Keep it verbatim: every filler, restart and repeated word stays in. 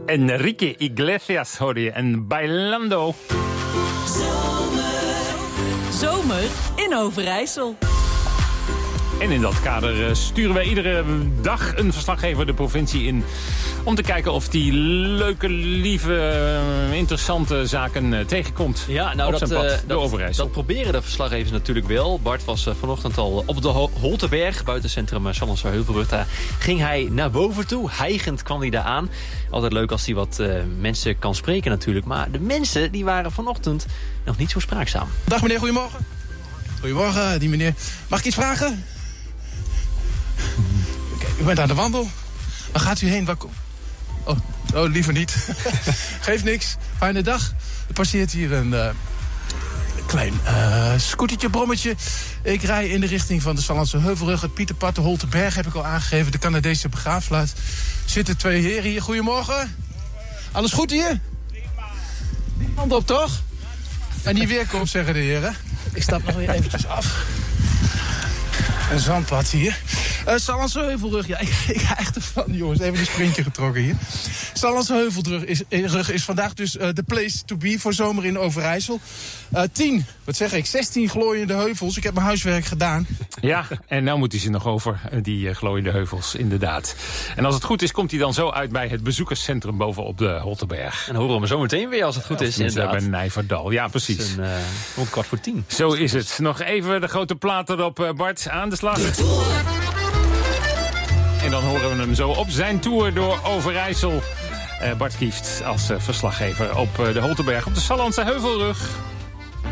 Enrique Iglesias hoorde je en Bailando. Zomer, Zomer in Overijssel. En in dat kader sturen wij iedere dag een verslaggever de provincie in... om te kijken of die leuke, lieve, interessante zaken tegenkomt. Ja, nou, op dat, zijn pad, uh, door dat, Overijssel. dat proberen de verslaggevers natuurlijk wel. Bart was uh, vanochtend al op de Ho- Holteberg, buiten centrum uh, Sallandse Heuvelrug. Daar ging hij naar boven toe. Hijgend kwam hij daar aan. Altijd leuk als hij wat uh, mensen kan spreken natuurlijk. Maar de mensen die waren vanochtend nog niet zo spraakzaam. Dag meneer, goedemorgen. Goedemorgen, die meneer. Mag ik iets vragen? Okay, u bent aan de wandel. Waar gaat u heen? Waar kom... oh, oh, liever niet. Geeft niks. Fijne dag. Er passeert hier een uh, klein uh, scootertje, brommetje. Ik rij in de richting van de Sallandse Heuvelrug. Het Pieterpad, de Holteberg heb ik al aangegeven. De Canadese begraafplaats. Zitten twee heren hier. Goedemorgen. Alles goed hier? Hand op, toch? En die weerkomst, zeggen de heren. Ik stap nog weer eventjes af. Een zandpad hier. Uh, Sallandse Heuvelrug. Ja, ik, ik krijg ervan, jongens. Even een sprintje getrokken hier. Sallandse Heuvelrug is, is, is vandaag dus uh, de place to be voor zomer in Overijssel. Uh, tien, wat zeg ik, zestien glooiende heuvels. Ik heb mijn huiswerk gedaan. Ja, en nou moet hij ze nog over, die uh, glooiende heuvels, inderdaad. En als het goed is, komt hij dan zo uit bij het bezoekerscentrum bovenop de Holteberg. En dan horen we hem zo meteen weer als het goed Of is. Inderdaad. Bij Nijverdal. Ja, precies. Een, uh, rond kwart voor tien. Zo is het. Nog even de grote plaat erop, uh, Bart, aan de slag. En dan horen we hem zo op zijn tour door Overijssel. Uh, Bart Kieft als uh, verslaggever op uh, de Holteberg op de Sallandse Heuvelrug.